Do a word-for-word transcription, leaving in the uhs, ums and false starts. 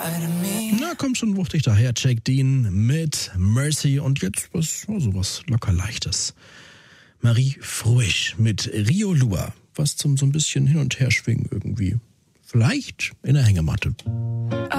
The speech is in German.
Na, kommt schon wuchtig daher. Jake Dean mit Mercy und jetzt was, also was locker Leichtes. Marie Fruisch mit Rio Lua, was zum so ein bisschen hin und her schwingen irgendwie. Vielleicht in der Hängematte.